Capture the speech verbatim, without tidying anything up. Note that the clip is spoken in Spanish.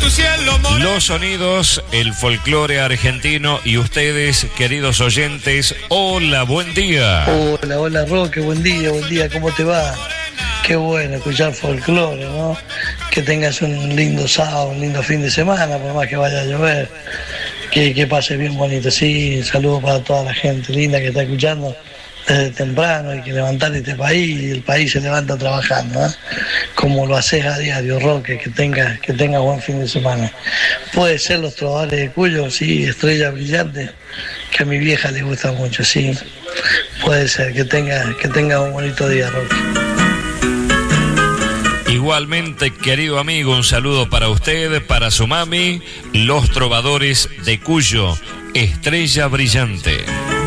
Los sonidos, el folclore argentino y ustedes, queridos oyentes, hola, buen día. Hola, hola Roque, buen día, buen día, ¿cómo te va? Qué bueno escuchar folclore, ¿no? Que tengas un lindo sábado, un lindo fin de semana, por más que vaya a llover. Que, que pase bien bonito, sí, saludos para toda la gente linda que está escuchando desde temprano y que levantar este país y el país se levanta trabajando, ¿eh? Como lo haces a diario, Roque, que tenga, que tenga buen fin de semana. Puede ser los trovadores de Cuyo, sí, Estrella Brillante, que a mi vieja le gusta mucho, sí. Puede ser, que tenga, que tenga un bonito día, Roque. Igualmente, querido amigo, un saludo para usted, para su mami, los trovadores de Cuyo, Estrella Brillante.